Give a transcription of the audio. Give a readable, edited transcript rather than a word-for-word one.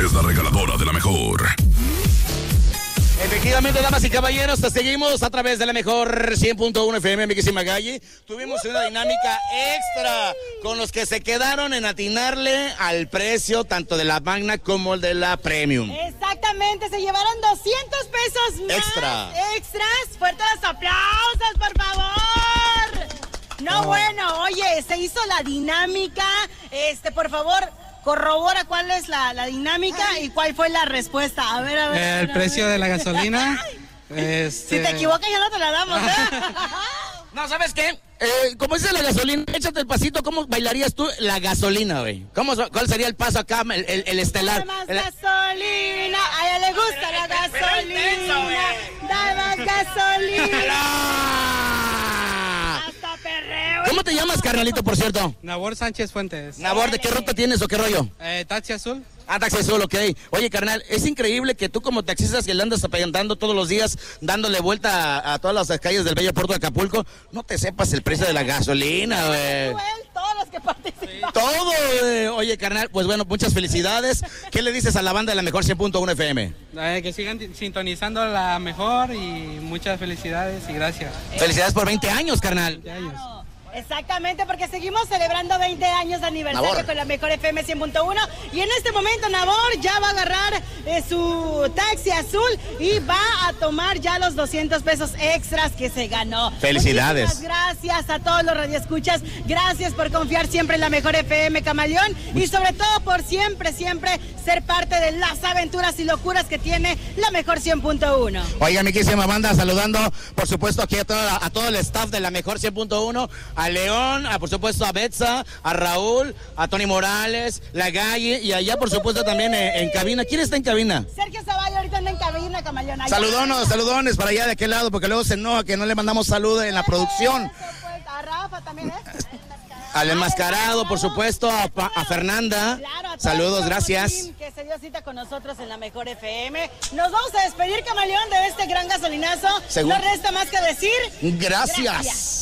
es la regaladora de la mejor. Efectivamente, damas y caballeros, te seguimos a través de la mejor 100.1 FM, Miguel Magalli. Tuvimos una dinámica extra con los que se quedaron en atinarle al precio tanto de la Magna como el de la Premium. Exactamente, se llevaron 200 pesos más. Extras. Fuertes los aplausos, por favor. No, bueno, oye, se hizo la dinámica. Por favor, corrobora cuál es la dinámica y cuál fue la respuesta. A ver. El precio de la gasolina. Si te equivocas ya no te la damos, ¿eh? No, ¿sabes qué? Como dice la gasolina, échate el pasito. ¿Cómo bailarías tú la gasolina, güey? ¿Cuál sería el paso acá, el estelar? Dame más gasolina, a ella le gusta la gasolina. Dame más gasolina. Hasta perreo. ¿Cómo te llamas, carnalito, por cierto? Nabor Sánchez Fuentes. Nabor, ¿de qué ruta tienes o qué rollo? Taxi azul. Ah, Taxi Azul, ok. Oye, carnal, es increíble que tú como taxista que le andas apagando todos los días, dándole vuelta a todas las calles del bello puerto de Acapulco, no te sepas el precio de la gasolina, güey. Todos los que participan. Todo, güey. Oye, carnal, pues bueno, muchas felicidades. ¿Qué le dices a la banda de la mejor 100.1 FM? Que sigan sintonizando la mejor y muchas felicidades y gracias. Felicidades por 20 años, carnal. 20 años. Exactamente, porque seguimos celebrando 20 años de aniversario Nabor. con la mejor FM 100.1 y en este momento Nabor ya va a agarrar su taxi azul y va a tomar ya los 200 pesos extras que se ganó. Felicidades. Muchísimas gracias a todos los radioescuchas, gracias por confiar siempre en la mejor FM Camaleón y sobre todo por siempre ser parte de las aventuras y locuras que tiene la mejor 100.1. Oiga, mi querísima banda, saludando por supuesto aquí a todo el staff de la mejor 100.1, a León, por supuesto a Betsa, a Raúl, a Tony Morales, la Galle y allá por supuesto también en cabina. ¿Quién está en cabina? Sergio Zavallo ahorita anda en cabina, Camaleón. Saludones para allá de aquel lado, porque luego se enoja que no le mandamos saludos en la producción. A Rafa también, Al enmascarado, por supuesto, a Fernanda. Claro, a saludos, gracias. Que se dio cita con nosotros en la mejor FM. Nos vamos a despedir, Camaleón, de este gran gasolinazo. ¿Seguro? No resta más que decir Gracias.